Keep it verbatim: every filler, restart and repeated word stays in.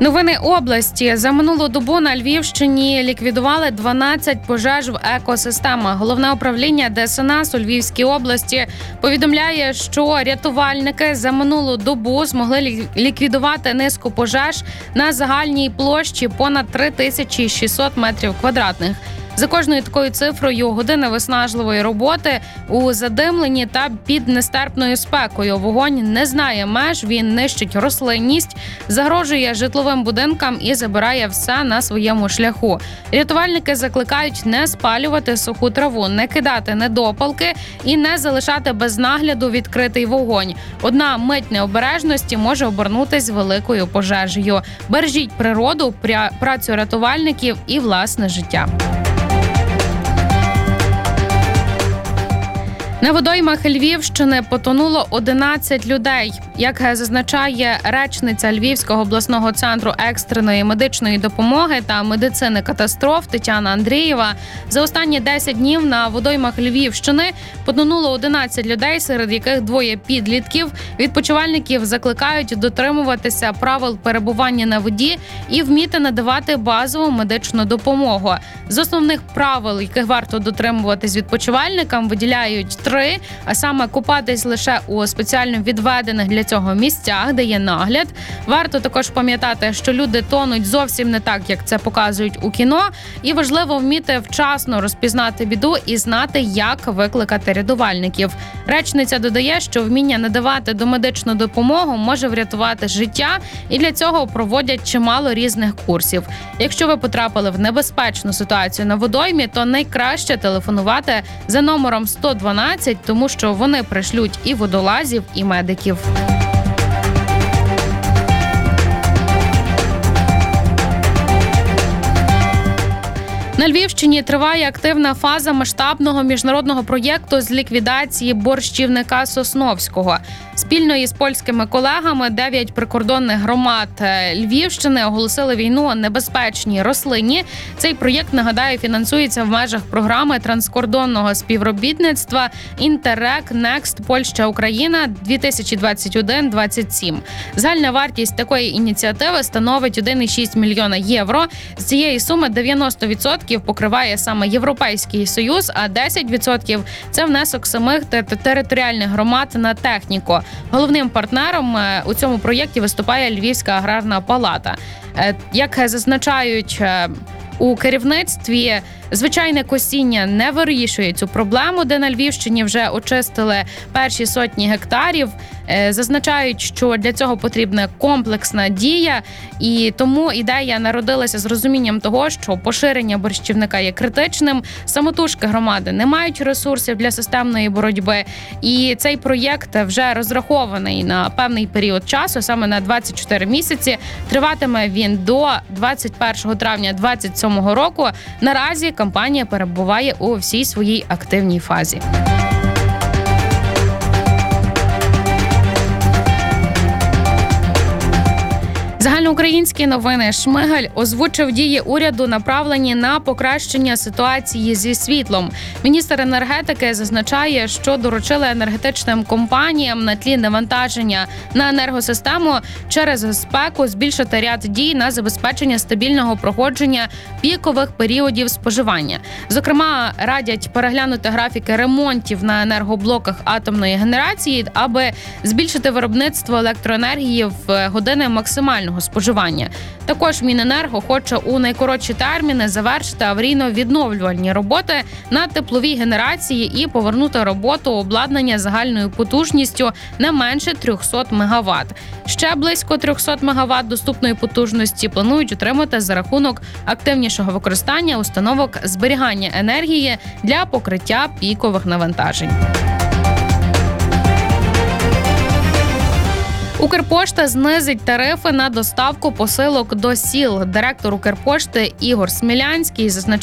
Новини області. За минулу добу на Львівщині ліквідували дванадцять пожеж в екосистемах. Головне управління Де Ес En Ес у Львівській області повідомляє, що рятувальники за минулу добу змогли ліквідувати низку пожеж на загальній площі понад три тисячі шістсот метрів квадратних. За кожною такою цифрою години виснажливої роботи у задимленні та під нестерпною спекою. Вогонь не знає меж, він нищить рослинність, загрожує житловим будинкам і забирає все на своєму шляху. Рятувальники закликають не спалювати суху траву, не кидати недопалки і не залишати без нагляду відкритий вогонь. Одна мить необережності може обернутись великою пожежею. Бережіть природу, працю рятувальників і власне життя. На водоймах Львівщини потонуло одинадцять людей. Як зазначає речниця Львівського обласного центру екстреної медичної допомоги та медицини катастроф Тетяна Андрієва, за останні десять днів на водоймах Львівщини потонуло одинадцять людей, серед яких двоє підлітків. Відпочивальників закликають дотримуватися правил перебування на воді і вміти надавати базову медичну допомогу. З основних правил, яких варто дотримуватись відпочивальникам, виділяють три, а саме купатись лише у спеціально відведених для цього місцях, де є нагляд. Варто також пам'ятати, що люди тонуть зовсім не так, як це показують у кіно, і важливо вміти вчасно розпізнати біду і знати, як викликати рятувальників. Речниця додає, що вміння надавати домедичну допомогу може врятувати життя, і для цього проводять чимало різних курсів. Якщо ви потрапили в небезпечну ситуацію на водоймі, то найкраще телефонувати за номером сто дванадцять, тому що вони пришлють і водолазів, і медиків. На Львівщині триває активна фаза масштабного міжнародного проєкту з ліквідації борщівника Сосновського. Спільно із польськими колегами дев'ять прикордонних громад Львівщини оголосили війну небезпечній рослині. Цей проєкт, нагадаю, фінансується в межах програми транскордонного співробітництва «Інтеррек Некст Польща-Україна дві тисячі двадцять один - двадцять сім». Загальна вартість такої ініціативи становить один цілих шість мільйона євро. З цієї суми дев'яносто відсотків покриває саме Європейський Союз, а десять відсотків – це внесок самих територіальних громад на техніку. Головним партнером у цьому проєкті виступає Львівська аграрна палата. Як зазначають у керівництві, звичайне косіння не вирішує цю проблему, де на Львівщині вже очистили перші сотні гектарів. Зазначають, що для цього потрібна комплексна дія, і тому ідея народилася з розумінням того, що поширення борщівника є критичним, самотужки громади не мають ресурсів для системної боротьби, і цей проєкт вже розрахований на певний період часу, саме на двадцять чотири місяці. Триватиме він до двадцять першого травня двадцять сьомого року. Наразі кампанія перебуває у всій своїй активній фазі. Загальноукраїнські новини. Шмигаль озвучив дії уряду, направлені на покращення ситуації зі світлом. Міністр енергетики зазначає, що доручили енергетичним компаніям на тлі навантаження на енергосистему через спеку збільшити ряд дій на забезпечення стабільного проходження пікових періодів споживання. Зокрема, радять переглянути графіки ремонтів на енергоблоках атомної генерації, аби збільшити виробництво електроенергії в години максимального споживання. Також Міненерго хоче у найкоротші терміни завершити аварійно-відновлювальні роботи на тепловій генерації і повернути роботу обладнання загальною потужністю не менше триста мегаватт. Ще близько триста мегаватт доступної потужності планують отримати за рахунок активнішого використання установок зберігання енергії для покриття пікових навантажень. Укрпошта знизить тарифи на доставку посилок до сіл. Директор Укрпошти Ігор Смілянський зазначає,